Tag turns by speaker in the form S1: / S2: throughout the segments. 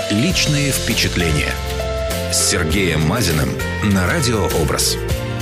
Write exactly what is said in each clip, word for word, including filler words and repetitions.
S1: Личные впечатления с Сергеем Мазиным на Радио Образ.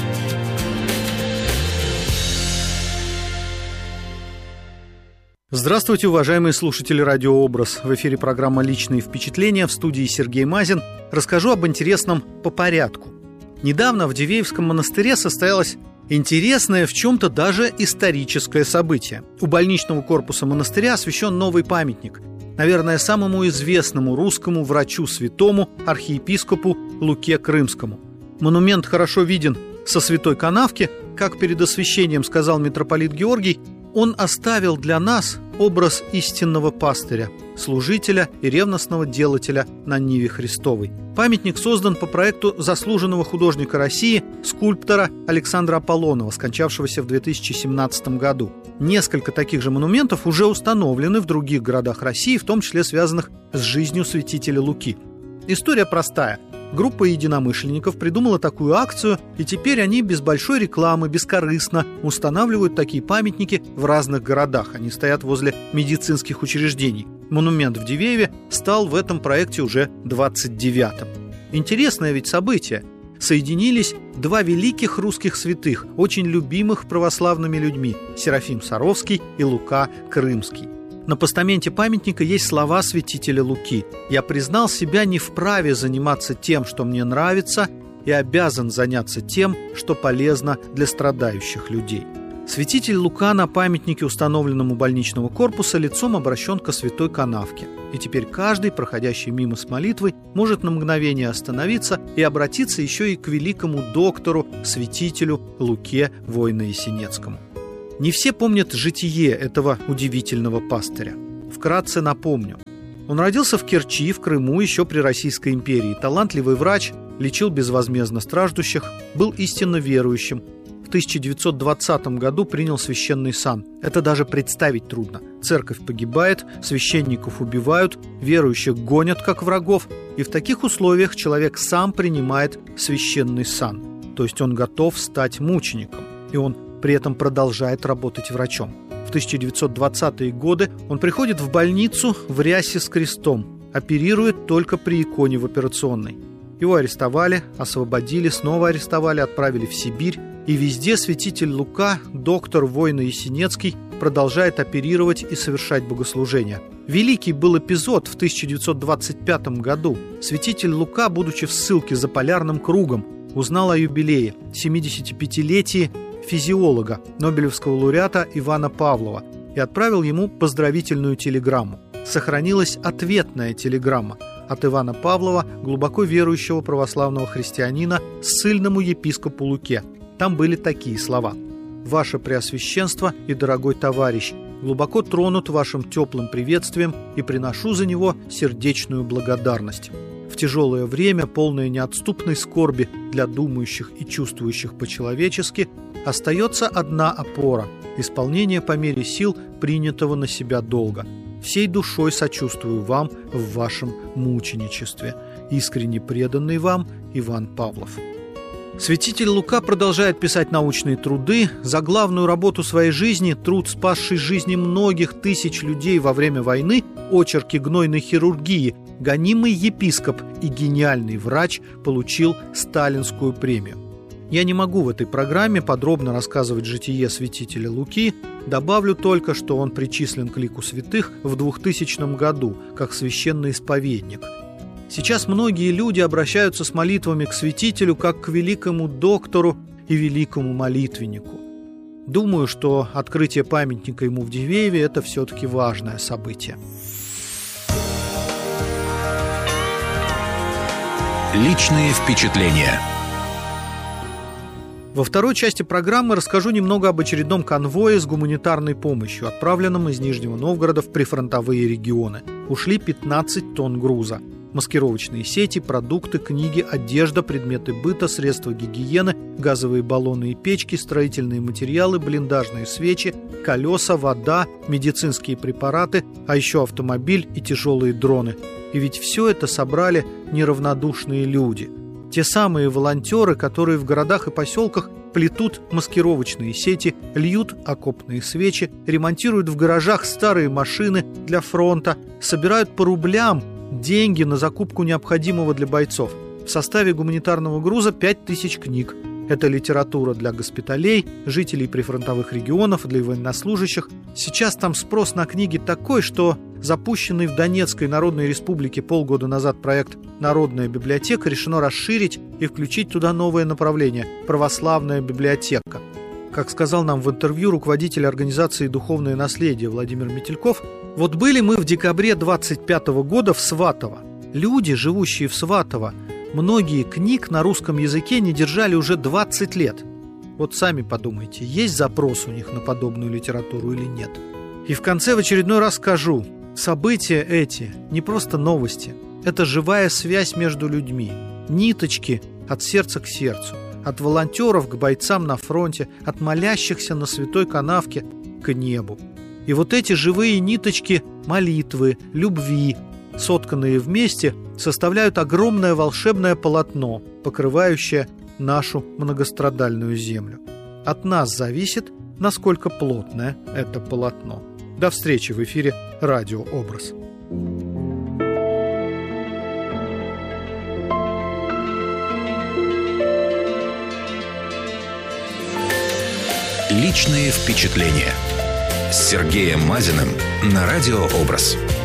S2: Здравствуйте, уважаемые слушатели Радио Образ. В эфире программа «Личные впечатления», в студии Сергей Мазин. Расскажу об интересном по порядку. Недавно в Дивеевском монастыре состоялось интересное, в чем-то даже историческое событие. У больничного корпуса монастыря освящен новый памятник, наверное, самому известному русскому врачу-святому, архиепископу Луке Крымскому. Монумент хорошо виден со Святой Канавки. Как перед освящением сказал митрополит Георгий, он оставил для нас образ истинного пастыря, служителя и ревностного делателя на ниве Христовой. Памятник создан по проекту заслуженного художника России, скульптора Александра Аполлонова, скончавшегося в две тысячи семнадцатом году. Несколько таких же монументов уже установлены в других городах России, в том числе связанных с жизнью святителя Луки. История простая. Группа единомышленников придумала такую акцию, и теперь они без большой рекламы, бескорыстно устанавливают такие памятники в разных городах. Они стоят возле медицинских учреждений. Монумент в Дивееве стал в этом проекте уже двадцать девятым. Интересное ведь событие. Соединились два великих русских святых, очень любимых православными людьми – Серафим Саровский и Лука Крымский. На постаменте памятника есть слова святителя Луки: «Я признал себя не вправе заниматься тем, что мне нравится, и обязан заняться тем, что полезно для страдающих людей». Святитель Лука на памятнике, установленном у больничного корпуса, лицом обращен ко Святой Канавке. И теперь каждый, проходящий мимо с молитвой, может на мгновение остановиться и обратиться еще и к великому доктору, святителю Луке Воино-Ясенецкому. Не все помнят житие этого удивительного пастыря. Вкратце напомню. Он родился в Керчи, в Крыму, еще при Российской империи. Талантливый врач, лечил безвозмездно страждущих, был истинно верующим. В тысяча девятьсот двадцатом году принял священный сан. Это даже представить трудно. Церковь погибает, священников убивают, верующих гонят как врагов. И в таких условиях человек сам принимает священный сан. То есть он готов стать мучеником. И он при этом продолжает работать врачом. В тысяча девятьсот двадцатые годы он приходит в больницу в рясе с крестом, оперирует только при иконе в операционной. Его арестовали, освободили, снова арестовали, отправили в Сибирь. И везде святитель Лука, доктор Воино-Ясенецкий, продолжает оперировать и совершать богослужения. Великий был эпизод в тысяча девятьсот двадцать пятом году. Святитель Лука, будучи в ссылке за полярным кругом, узнал о юбилее – семидесятипятилетии физиолога, нобелевского лауреата Ивана Павлова, и отправил ему поздравительную телеграмму. Сохранилась ответная телеграмма от Ивана Павлова, глубоко верующего православного христианина, ссыльному епископу Луке. Там были такие слова: «Ваше Преосвященство и дорогой товарищ, глубоко тронут вашим теплым приветствием и приношу за него сердечную благодарность. В тяжелое время, полное неотступной скорби для думающих и чувствующих по-человечески, остается одна опора – исполнение по мере сил принятого на себя долга. Всей душой сочувствую вам в вашем мученичестве. Искренне преданный вам Иван Павлов». Святитель Лука продолжает писать научные труды. За главную работу своей жизни, труд, спасший жизни многих тысяч людей во время войны, очерки гнойной хирургии, гонимый епископ и гениальный врач получил сталинскую премию. Я не могу в этой программе подробно рассказывать житие святителя Луки, добавлю только, что он причислен к лику святых в двухтысячном году, как священный исповедник. Сейчас многие люди обращаются с молитвами к святителю как к великому доктору и великому молитвеннику. Думаю, что открытие памятника ему в Дивееве – это все-таки важное событие.
S1: Личные впечатления.
S2: Во второй части программы расскажу немного об очередном конвое с гуманитарной помощью, отправленном из Нижнего Новгорода в прифронтовые регионы. Ушли пятнадцать тонн груза. Маскировочные сети, продукты, книги, одежда, предметы быта, средства гигиены, газовые баллоны и печки, строительные материалы, блиндажные свечи, колеса, вода, медицинские препараты, а еще автомобиль и тяжелые дроны. И ведь все это собрали неравнодушные люди. Те самые волонтеры, которые в городах и поселках плетут маскировочные сети, льют окопные свечи, ремонтируют в гаражах старые машины для фронта, собирают по рублям деньги на закупку необходимого для бойцов. В составе гуманитарного груза пять тысяч книг. Это литература для госпиталей, жителей прифронтовых регионов, для военнослужащих. Сейчас там спрос на книги такой, что запущенный в Донецкой Народной Республике полгода назад проект «Народная библиотека» решено расширить и включить туда новое направление – православная библиотека. Как сказал нам в интервью руководитель организации «Духовное наследие» Владимир Метельков, вот были мы в декабре двадцать пятого года в Сватово. Люди, живущие в Сватово, многие книг на русском языке не держали уже двадцать лет. Вот сами подумайте, есть запрос у них на подобную литературу или нет. И в конце в очередной раз скажу, события эти не просто новости. Это живая связь между людьми. Ниточки от сердца к сердцу. От волонтеров к бойцам на фронте. От молящихся на святой канавке к небу. И вот эти живые ниточки молитвы, любви, сотканные вместе, составляют огромное волшебное полотно, покрывающее нашу многострадальную землю. От нас зависит, насколько плотное это полотно. До встречи в эфире «Радио Образ».
S1: Личные впечатления с Сергеем Мазиным на «Радио Образ».